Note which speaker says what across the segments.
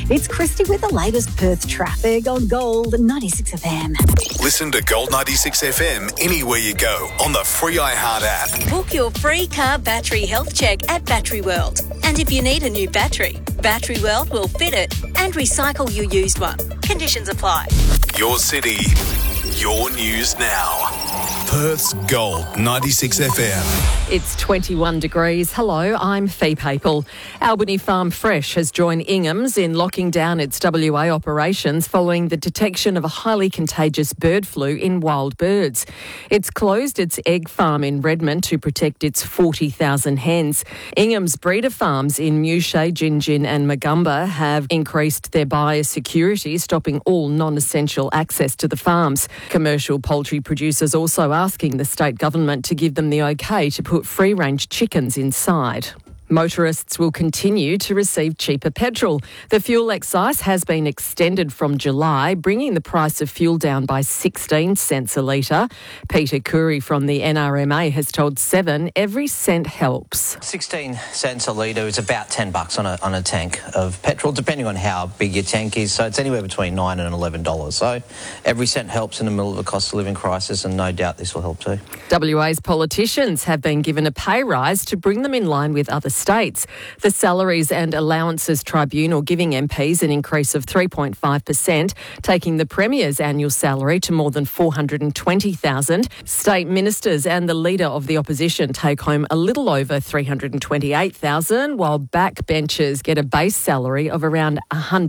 Speaker 1: It's Christy with the latest Perth traffic on Gold 96 FM.
Speaker 2: Listen to Gold 96 FM anywhere you go on the free iHeart app.
Speaker 3: Book your free car battery health check at Battery World. And if you need a new battery, Battery World will fit it and recycle your used one. Conditions apply.
Speaker 2: Your city, your news now. Perth's Gold 96 FM.
Speaker 4: It's 21 degrees. Hello, I'm Fee Papel. Albany Farm Fresh has joined Ingham's in locking down its WA operations following the detection of a highly contagious bird flu in wild birds. It's closed its egg farm in Redmond to protect its 40,000 hens. Ingham's breeder farms in Mewshay, Gingin and Magumba have increased their biosecurity, stopping all non-essential access to the farms. Commercial poultry producers also asking the state government to give them the okay to put free-range chickens inside. Motorists will continue to receive cheaper petrol. The fuel excise has been extended from July, bringing the price of fuel down by 16 cents a litre. Peter Curry from the NRMA has told Seven every cent helps.
Speaker 5: 16 cents a litre is about $10 on a tank of petrol, depending on how big your tank is. So it's anywhere between $9 and $11. So every cent helps in the middle of a cost of living crisis, and no doubt this will help too.
Speaker 4: WA's politicians have been given a pay rise to bring them in line with other states. The Salaries and Allowances Tribunal giving MPs an increase of 3.5%, taking the Premier's annual salary to more than $420,000. State ministers and the Leader of the Opposition take home a little over $328,000, while backbenchers get a base salary of around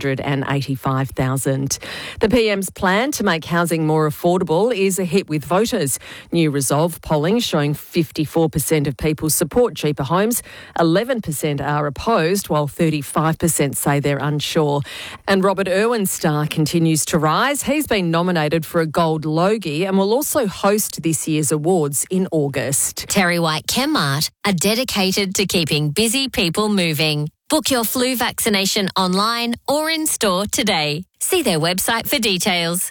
Speaker 4: $185,000. The PM's plan to make housing more affordable is a hit with voters. New Resolve polling showing 54% of people support cheaper homes, 11% are opposed, while 35% say they're unsure. And Robert Irwin's star continues to rise. He's been nominated for a Gold Logie and will also host this year's awards in August.
Speaker 6: Terry White Chemmart are dedicated to keeping busy people moving. Book your flu vaccination online or in store today. See their website for details.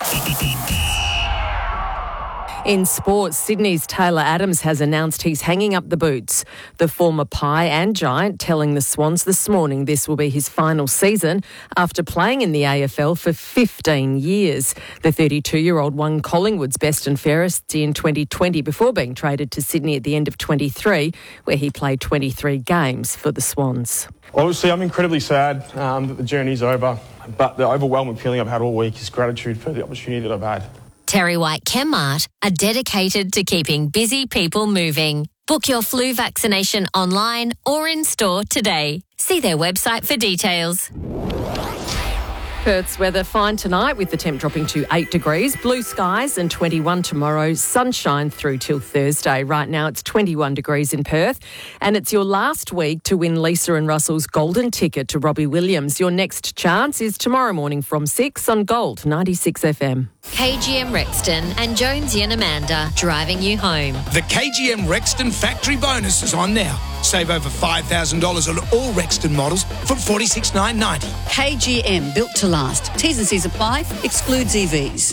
Speaker 4: In sports, Sydney's Taylor Adams has announced he's hanging up the boots. The former Pie and Giant telling the Swans this morning this will be his final season after playing in the AFL for 15 years. The 32-year-old won Collingwood's Best and Fairest in 2020 before being traded to Sydney at the end of 23, where he played 23 games for the Swans.
Speaker 7: Obviously, I'm incredibly sad that the journey's over, but the overwhelming feeling I've had all week is gratitude for the opportunity that I've had.
Speaker 6: Terry White Chemmart are dedicated to keeping busy people moving. Book your flu vaccination online or in store today. See their website for details.
Speaker 4: Perth's weather fine tonight with the temp dropping to 8 degrees, blue skies and 21 tomorrow, sunshine through till Thursday. Right now it's 21 degrees in Perth and it's your last week to win Lisa and Russell's golden ticket to Robbie Williams. Your next chance is tomorrow morning from 6 on Gold 96 FM.
Speaker 6: KGM Rexton and Jonesy and Amanda driving you home.
Speaker 8: The KGM Rexton factory bonus is on now. Save over $5,000 on all Rexton models from $46,990.
Speaker 9: KGM, built to last. T's and C's apply. Excludes EVs.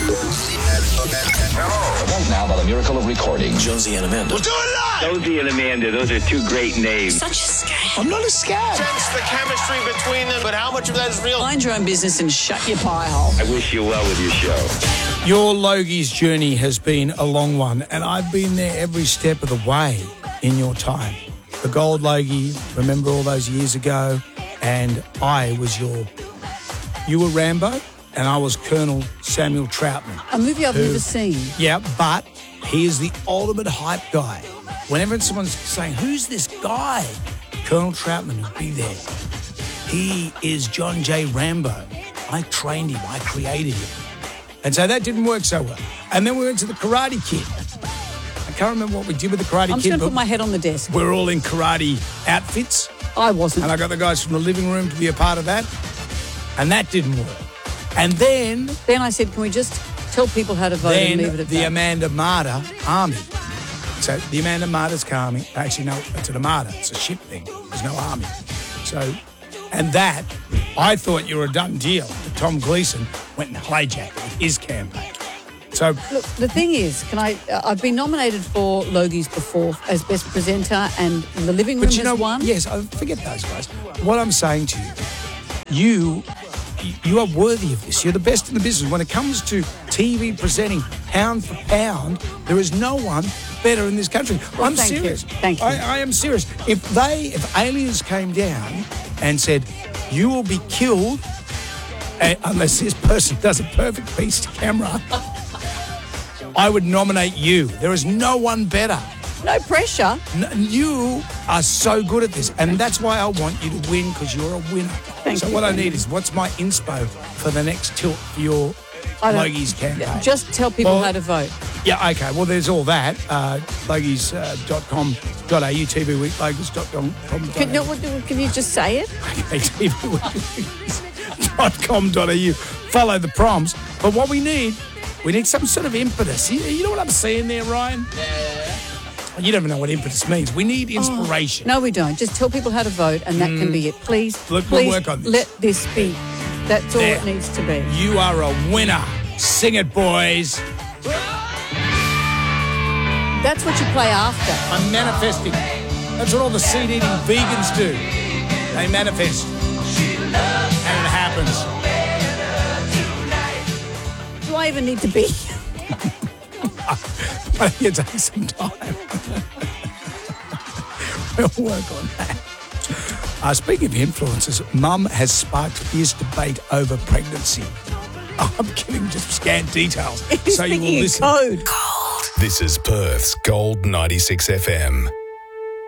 Speaker 10: Now, by the miracle of recording,
Speaker 2: Jonesy and Amanda.
Speaker 8: We'll do it live!
Speaker 11: Jonesy and Amanda, those are two great names.
Speaker 9: Such a scam.
Speaker 8: I'm not a scab.
Speaker 12: Sense the chemistry between them, but how much of that is real?
Speaker 9: Mind your own business and shut your pie hole.
Speaker 11: I wish you well with your show.
Speaker 8: Your Logie's journey has been a long one, and I've been there every step of the way in your time. The Gold Logie, remember all those years ago, and you were Rambo, and I was Colonel Samuel Troutman.
Speaker 9: A movie I've never seen.
Speaker 8: Yeah, but he is the ultimate hype guy. Whenever someone's saying, who's this guy? Colonel Troutman would be there. He is John J. Rambo. I trained him. I created him. And so that didn't work so well. And then we went to the Karate Kid. I can't remember what we did with the Karate Kid.
Speaker 9: I'm just going to put my head on the desk.
Speaker 8: We're all in karate outfits.
Speaker 9: I wasn't.
Speaker 8: And I got the guys from the living room to be a part of that. And that didn't work. And then
Speaker 9: I said, can we just tell people how to vote and leave it at
Speaker 8: the
Speaker 9: that?
Speaker 8: Amanda Marta Army. So the Amanda Marta's army, actually no, it's an Armada. It's a ship thing. There's no army. So, and that, I thought you were a done deal. But Tom Gleeson went and hijacked his campaign. So
Speaker 9: look, the thing is, I've been nominated for Logies before as best presenter, and the living room has won.
Speaker 8: Yes, I forget those guys. What I'm saying to you, you you are worthy of this. You're the best in the business. When it comes to TV presenting, pound for pound, there is no one better in this country.
Speaker 9: Well,
Speaker 8: I'm serious.
Speaker 9: Thank you.
Speaker 8: I am serious. If aliens came down and said, you will be killed unless this person does a perfect piece to camera, I would nominate you. There is no one better.
Speaker 9: No pressure.
Speaker 8: You are so good at this, and that's why I want you to win, because you're a winner.
Speaker 9: Thank you.
Speaker 8: What I need is, what's my inspo for the next tilt for your Logies campaign?
Speaker 9: Just tell people how to vote.
Speaker 8: Yeah, okay. Well, there's all that. Logies.com.au, TV Week, Logies.com.au.
Speaker 9: Can you just say it?
Speaker 8: Okay, tvweek.com.au. Follow the prompts. But what we need some sort of impetus. You know what I'm saying there, Ryan? Yeah. You don't even know what impetus means. We need inspiration.
Speaker 9: No, we don't. Just tell people how to vote, and that can be it. Please,
Speaker 8: we'll work on this.
Speaker 9: Let this be. That's all it needs to be.
Speaker 8: You are a winner. Sing it, boys.
Speaker 9: That's what you play after.
Speaker 8: I'm manifesting. That's what all the seed-eating vegans do. They manifest. And it happens.
Speaker 9: Do I even need to be?
Speaker 8: You take some time. We'll work on that. Speaking of influencers, Mum has sparked fierce debate over pregnancy. I'm giving just scant details, so you will listen.
Speaker 9: Code.
Speaker 2: This is Perth's Gold 96 FM.